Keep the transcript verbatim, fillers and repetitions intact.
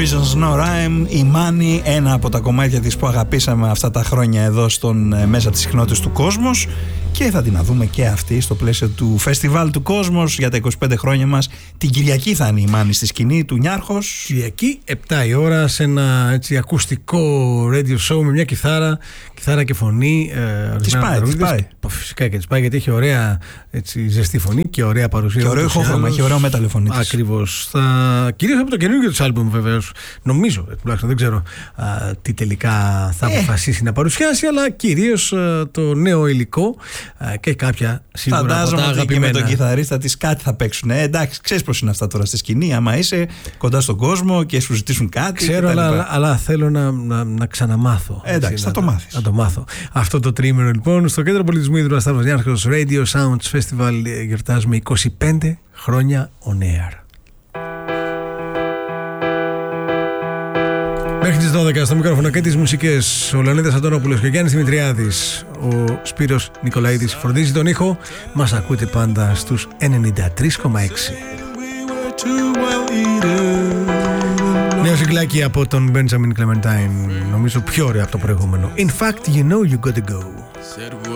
Reasons No Rhyme, η Money, ένα από τα κομμάτια της που αγαπήσαμε αυτά τα χρόνια εδώ στον, μέσα της συχνότητας του Κόσμος, και θα την δούμε και αυτή στο πλαίσιο του Φεστιβάλ του Κόσμος για τα είκοσι πέντε χρόνια μας. Την Κυριακή θα είναι η Money στη σκηνή του Νιάρχος. Κυριακή επτά η ώρα, σε ένα έτσι ακουστικό radio show με μια κιθάρα, κιθάρα και φωνή. Ε, της πάει, της πάει. Φυσικά και της πάει, γιατί έχει ωραία έτσι, ζεστή φωνή και ωραία παρουσία. Και ωραίο ηχόχρωμα, έχει ωραίο μέταλλο φωνή της. Ακριβώς. Θα... Κυρίως από το καινούργιο της άλμπουμ, βεβαίως. Νομίζω, τουλάχιστον δεν ξέρω α, τι τελικά θα ε. αποφασίσει να παρουσιάσει, αλλά κυρίως α, το νέο υλικό α, και κάποια σίγουρα από τα αγαπημένα. Φαντάζομαι ότι και με τον κιθαρίστα της κάτι θα παίξουν. Ε, εντάξει, ξέρεις πώς είναι αυτά τώρα στη σκηνή. Άμα είσαι κοντά στον κόσμο και σου ζητήσουν κάτι. Ξέρω, αλλά, αλλά, αλλά θέλω να, να, να ξαναμάθω. Ε, εντάξει, έτσι, θα να, το μάθεις. Να το μάθω. Αυτό το τρίμηνο λοιπόν στο Κέντρο Πολιτισμού Ιδρύου Ασταύρος Νιάρχος Radio Sounds Festival γιορτάζουμε είκοσι πέντε χρόνια on air. Μέχρι τις δώδεκα στο μικρόφωνο και τις μουσικές ο Λεωνίδας Αντώνοπουλος και ο Γιάννης Δημητριάδης. Ο Σπύρος Νικολαίδης φροντίζει τον ήχο. Μας ακούτε πάντα στους ενενήντα τρία κόμμα έξι. Νέο συγκλάκι από τον Benjamin Clementine. Νομίζω πιο ωραίο από το προηγούμενο. In fact, you know you gotta go.